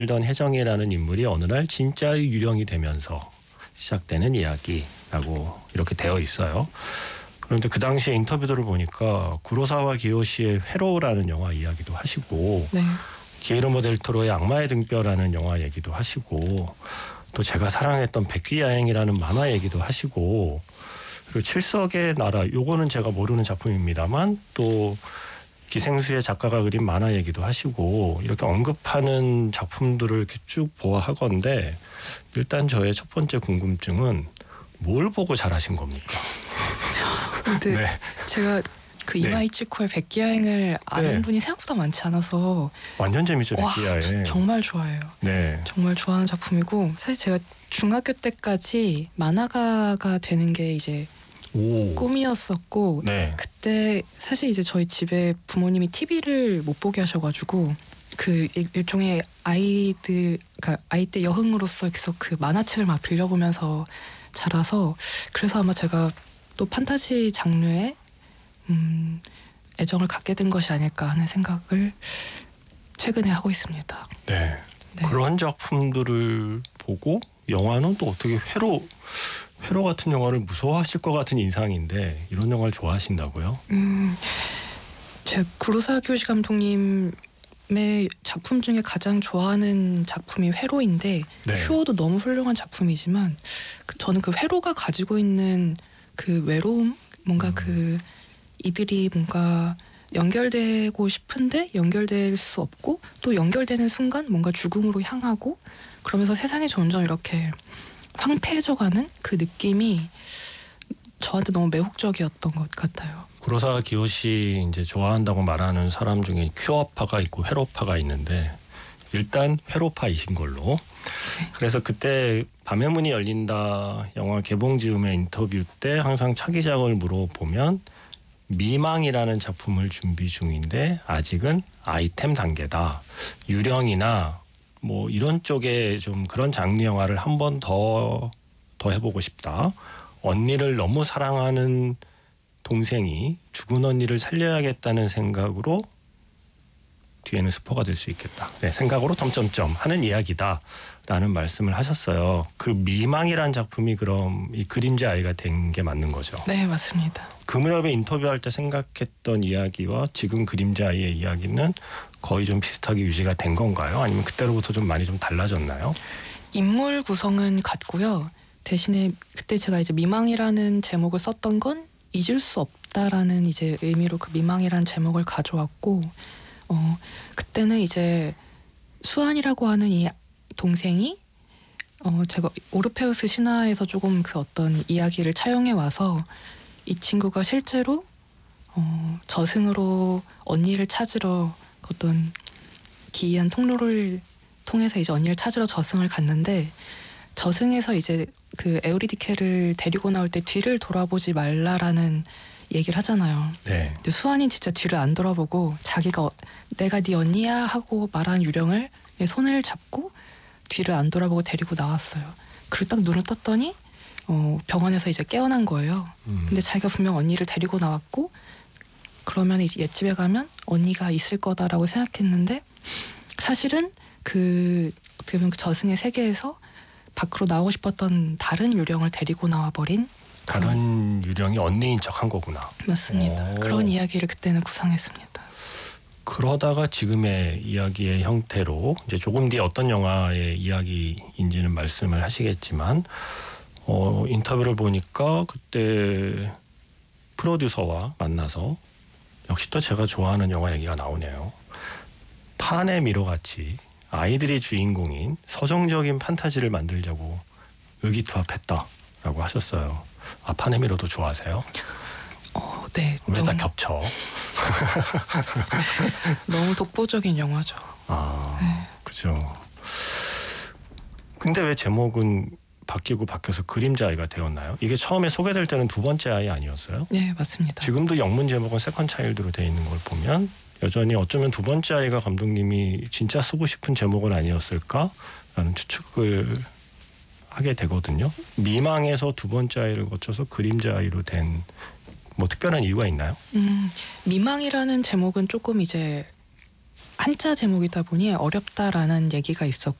살던 혜정이라는 인물이 어느 날 진짜의 유령이 되면서 시작되는 이야기라고 이렇게 되어 있어요. 그런데 그 당시에 인터뷰들을 보니까 구로사와 기요시의 회로라는 영화 이야기도 하시고 네. 기에르모 델 토로의 악마의 등뼈라는 영화 얘기도 하시고 또 제가 사랑했던 백귀야행이라는 만화 얘기도 하시고 그리고 칠석의 나라 요거는 제가 모르는 작품입니다만 또 기생수의 작가가 그린 만화 얘기도 하시고 이렇게 언급하는 작품들을 이렇게 쭉 보아하건대 일단 저의 첫 번째 궁금증은 뭘 보고 잘하신 겁니까? 근데 네. 제가 그 이마이치코의 백기야행을 아는 네. 분이 생각보다 많지 않아서 완전 재밌죠, 와, 백기야행. 정말 좋아해요. 네. 정말 좋아하는 작품이고 사실 제가 중학교 때까지 만화가가 되는 게 이제 오. 꿈이었었고 네. 그때 사실 이제 저희 집에 부모님이 TV를 못 보게 하셔가지고 그 일종의 아이들 그러니까 아이 때 여흥으로서 계속 그 만화책을 막 빌려보면서 자라서 그래서 아마 제가 또 판타지 장르에 애정을 갖게 된 것이 아닐까 하는 생각을 최근에 하고 있습니다. 네. 네. 그런 작품들을 보고 영화는 또 어떻게 회로 같은 영화를 무서워하실 것 같은 인상인데 이런 영화를 좋아하신다고요? 제 구로사와 기요시 감독님의 작품 중에 가장 좋아하는 작품이 회로인데 네. 슈어도 너무 훌륭한 작품이지만 저는 그 회로가 가지고 있는 그 외로움 뭔가 그 이들이 뭔가 연결되고 싶은데 연결될 수 없고 또 연결되는 순간 뭔가 죽음으로 향하고 그러면서 세상이 점점 이렇게 황폐해져가는 그 느낌이 저한테 너무 매혹적이었던 것 같아요. 구로사와 기요시 이제 좋아한다고 말하는 사람 중에 큐어파가 있고 회로파가 있는데 일단 회로파이신 걸로. 그래서 그때 밤의 문이 열린다 영화 개봉 즈음의 인터뷰 때 항상 차기작을 물어보면 미망이라는 작품을 준비 중인데 아직은 아이템 단계다. 유령이나 뭐 이런 쪽에 좀 그런 장르 영화를 한 번 더 해보고 싶다. 언니를 너무 사랑하는 동생이 죽은 언니를 살려야겠다는 생각으로 뒤에는 스포가 될 수 있겠다. 네, 생각으로 점점점 하는 이야기다라는 말씀을 하셨어요. 그 미망이란 작품이 그럼 이 그림자 아이가 된 게 맞는 거죠? 네, 맞습니다. 그 무렵에 인터뷰할 때 생각했던 이야기와 지금 그림자 아이의 이야기는 거의 좀 비슷하게 유지가 된 건가요? 아니면 그때로부터 좀 많이 좀 달라졌나요? 인물 구성은 같고요. 대신에 그때 제가 이제 미망이라는 제목을 썼던 건 잊을 수 없다라는 이제 의미로 그 미망이라는 제목을 가져왔고 그때는 이제 수안이라고 하는 이 동생이 제가 오르페우스 신화에서 조금 그 어떤 이야기를 차용해 와서 이 친구가 실제로 저승으로 언니를 찾으러 어떤 기이한 통로를 통해서 이제 언니를 찾으러 저승을 갔는데 저승에서 이제 그 에우리디케를 데리고 나올 때 뒤를 돌아보지 말라라는 얘기를 하잖아요. 네. 근데 수안이 진짜 뒤를 안 돌아보고 자기가 내가 네 언니야 하고 말한 유령을 손을 잡고 뒤를 안 돌아보고 데리고 나왔어요. 그리고 딱 눈을 떴더니 병원에서 이제 깨어난 거예요. 근데 자기가 분명 언니를 데리고 나왔고 그러면 이제 옛집에 가면 언니가 있을 거다라고 생각했는데 사실은 그 어떻게 보면 그 저승의 세계에서 밖으로 나오고 싶었던 다른 유령을 데리고 나와버린 다른 유령이 언니인 척한 거구나. 맞습니다. 오. 그런 이야기를 그때는 구상했습니다. 그러다가 지금의 이야기의 형태로 이제 조금 뒤에 어떤 영화의 이야기인지는 말씀을 하시겠지만 인터뷰를 보니까 그때 프로듀서와 만나서 역시 또 제가 좋아하는 영화 얘기가 나오네요. 판의 미로 같이 아이들이 주인공인 서정적인 판타지를 만들자고 의기투합했다라고 하셨어요. 아, 판의 미로도 좋아하세요? 네. 왜 다 겹쳐? 너무 독보적인 영화죠. 아, 네. 그죠. 근데 왜 제목은 바뀌어서 그림자 아이가 되었나요? 이게 처음에 소개될 때는 두 번째 아이 아니었어요? 네, 맞습니다. 지금도 영문 제목은 세컨 차일드로 돼 있는 걸 보면 여전히 어쩌면 두 번째 아이가 감독님이 진짜 쓰고 싶은 제목은 아니었을까라는 추측을 하게 되거든요. 미망에서 두 번째 아이를 거쳐서 그림자 아이로 된 뭐 특별한 이유가 있나요? 미망이라는 제목은 조금 이제 한자 제목이다 보니 어렵다라는 얘기가